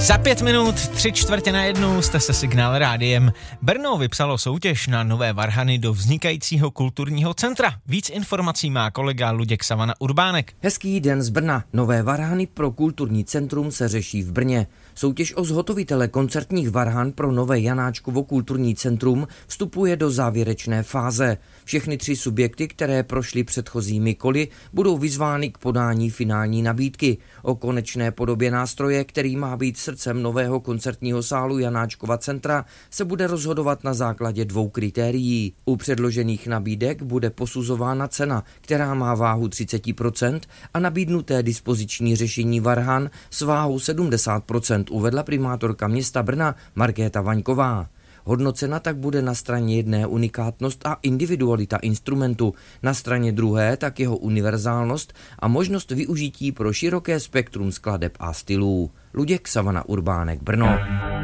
Za 5 minut, 3/4 jste se Signál rádiem. Brno vypsalo soutěž na nové varhany do vznikajícího kulturního centra. Víc informací má kolega Luděk Savana Urbánek. Hezký den z Brna. Nové varhany pro kulturní centrum se řeší v Brně. Soutěž o zhotovitele koncertních varhan pro nové Janáčkovo kulturní centrum vstupuje do závěrečné fáze. Všechny 3 subjekty, které prošly předchozími koly, budou vyzvány k podání finální nabídky. O konečné podobě nástroje, který má být srdcem nového koncertního sálu Janáčkova centra, se bude rozhodovat na základě 2 kritérií. U předložených nabídek bude posuzována cena, která má váhu 30% a nabídnuté dispoziční řešení varhan s váhou 70%, uvedla primátorka města Brna Markéta Vaňková. Hodnocena tak bude na straně jedné unikátnost a individualita instrumentu, na straně druhé tak jeho univerzálnost a možnost využití pro široké spektrum skladeb a stylů. Luděk Savana Urbánek, Brno.